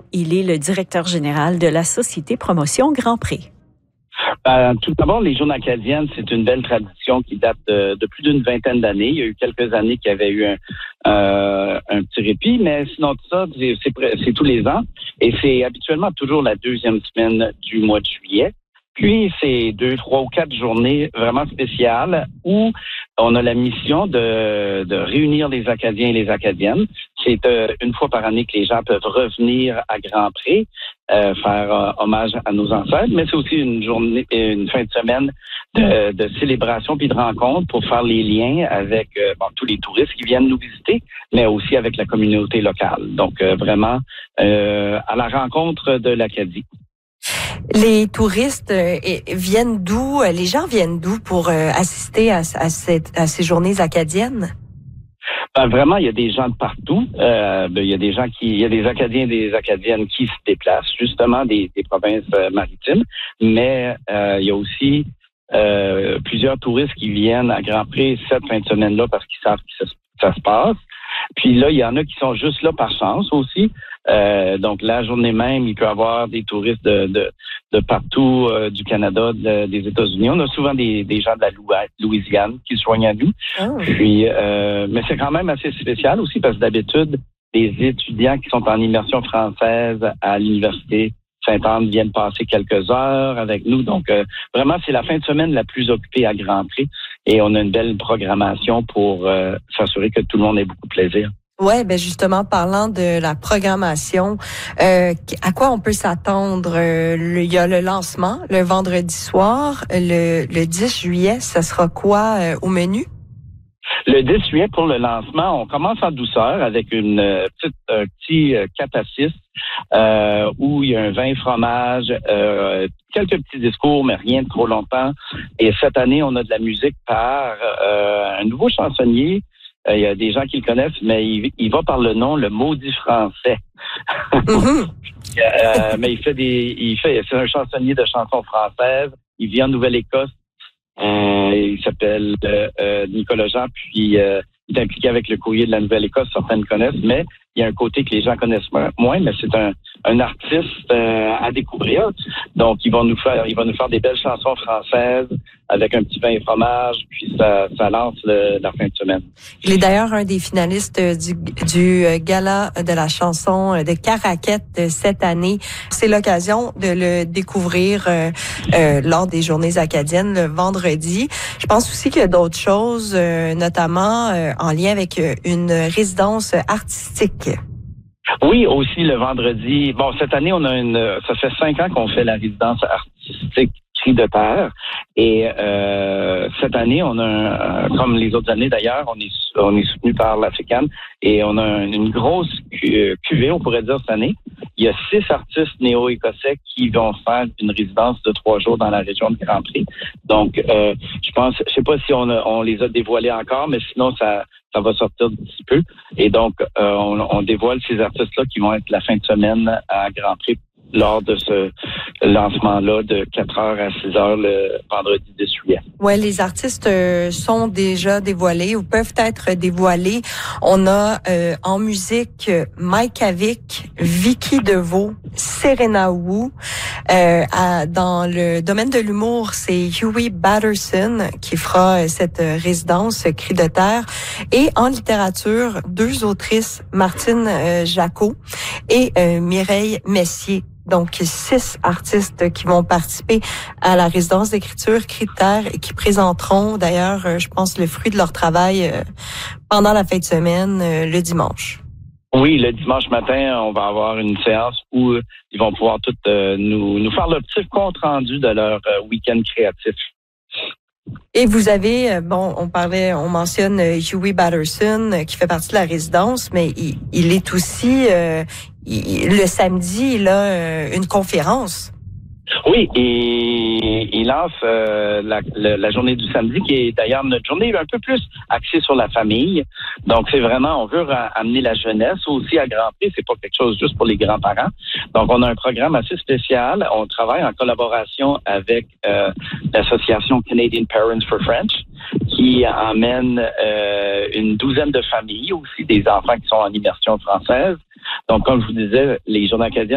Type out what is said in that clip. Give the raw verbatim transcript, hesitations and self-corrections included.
Il est le directeur général de la Société Promotion Grand Prix. Euh, tout d'abord, les Journées acadiennes, c'est une belle tradition qui date de, de plus d'une vingtaine d'années. Il y a eu quelques années qu'il y avait eu un, euh, un petit répit, mais sinon tout ça, c'est, c'est, c'est tous les ans. Et c'est habituellement toujours la deuxième semaine du mois de juillet. Puis, c'est deux, trois ou quatre journées vraiment spéciales où on a la mission de, de réunir les Acadiens et les Acadiennes. C'est euh, une fois par année que les gens peuvent revenir à Grand Pré, euh, faire euh, hommage à nos ancêtres, mais c'est aussi une journée, une fin de semaine de, de célébration puis de rencontre pour faire les liens avec euh, bon, tous les touristes qui viennent nous visiter, mais aussi avec la communauté locale. Donc, euh, vraiment euh, à la rencontre de l'Acadie. Les touristes euh, viennent d'où? Les gens viennent d'où pour euh, assister à, à, cette, à ces journées acadiennes? Ben, vraiment, il y a des gens de partout. Euh, ben, il y a des gens qui, il y a des Acadiens et des Acadiennes qui se déplacent, justement des, des provinces euh, maritimes. Mais euh, il y a aussi euh, plusieurs touristes qui viennent à Grand Pré cette fin de semaine-là parce qu'ils savent que ça, ça se passe. Puis là, il y en a qui sont juste là par chance aussi. Euh, donc, la journée même, il peut y avoir des touristes de, de, de partout euh, du Canada, de, des États-Unis. On a souvent des, des gens de la Louisiane qui se joignent à nous. Oh. Puis, euh, mais c'est quand même assez spécial aussi parce que d'habitude, les étudiants qui sont en immersion française à l'Université Sainte-Anne viennent passer quelques heures avec nous. Donc, euh, vraiment, c'est la fin de semaine la plus occupée à Grand Prix et on a une belle programmation pour euh, s'assurer que tout le monde ait beaucoup de plaisir. Ouais, ben justement, parlant de la programmation, euh, à quoi on peut s'attendre? Euh, le, il y a le lancement le vendredi soir, le, le dix juillet, ça sera quoi euh, au menu? Le dix juillet, pour le lancement, on commence en douceur avec une euh, petite, un petit euh, quatre à six euh, où il y a un vin fromage, euh, quelques petits discours, mais rien de trop longtemps. Et cette année, on a de la musique par euh, un nouveau chansonnier. Il euh, y a des gens qui le connaissent, mais il, il va par le nom le Maudit Français. Mm-hmm. euh, mais il fait des, il fait, c'est un chansonnier de chansons françaises. Il vit en Nouvelle-Écosse. Euh, il s'appelle euh, euh, Nicolas Jean, puis euh, il est impliqué avec le Courrier de la Nouvelle-Écosse. Certaines connaissent, mais il y a un côté que les gens connaissent moins. Mais c'est un, un artiste euh, à découvrir. Donc, ils vont nous faire, il va nous faire des belles chansons françaises avec un petit vin et fromage, puis ça, ça lance le, la fin de semaine. Il est d'ailleurs un des finalistes du, du gala de la chanson de Caraquette cette année. C'est l'occasion de le découvrir euh, euh, lors des Journées acadiennes le vendredi. Je pense aussi qu'il y a d'autres choses, euh, notamment euh, en lien avec une résidence artistique. Oui, aussi le vendredi. Bon, cette année, on a une. Ça fait cinq ans qu'on fait la résidence artistique Cris de terre. Et euh, cette année, on a, un, comme les autres années d'ailleurs, on est on est soutenu par l'African et on a un, une grosse cuvée, on pourrait dire cette année. Il y a six artistes néo-écossais qui vont faire une résidence de trois jours dans la région de Grand Prix. Donc, euh, je pense, je sais pas si on, a, on les a dévoilés encore, mais sinon ça ça va sortir d'ici peu. Et donc, euh, on, on dévoile ces artistes-là qui vont être la fin de semaine à Grand Prix lors de ce lancement-là de quatre heures à six heures le vendredi dix juillet. Ouais, les artistes euh, sont déjà dévoilés ou peuvent être dévoilés. On a euh, en musique Mike Avick, Vicky Deveau, Serena Wu. Euh, à, dans le domaine de l'humour, c'est Huey Batterson qui fera cette résidence Cris de terre. Et en littérature, deux autrices, Martine euh, Jacot et euh, Mireille Messier. Donc, six artistes qui vont participer à la résidence d'écriture Cris de terre et qui présenteront, d'ailleurs, je pense, le fruit de leur travail pendant la fin de semaine, le dimanche. Oui, le dimanche matin, on va avoir une séance où ils vont pouvoir toutes euh, nous, nous faire le petit compte-rendu de leur euh, week-end créatif. Et vous avez, bon, on parlait, on mentionne Huey Batterson qui fait partie de la résidence, mais il, il est aussi, euh, il, le samedi, il a euh, une conférence. Oui, et il lance euh, la, la, la journée du samedi, qui est d'ailleurs notre journée un peu plus axée sur la famille. Donc, c'est vraiment, on veut amener la jeunesse aussi à Grand Prix. C'est pas quelque chose juste pour les grands-parents. Donc, on a un programme assez spécial. On travaille en collaboration avec euh, l'association Canadian Parents for French, qui emmène euh, une douzaine de familles aussi, des enfants qui sont en immersion française. Donc, comme je vous disais, les Journées acadiennes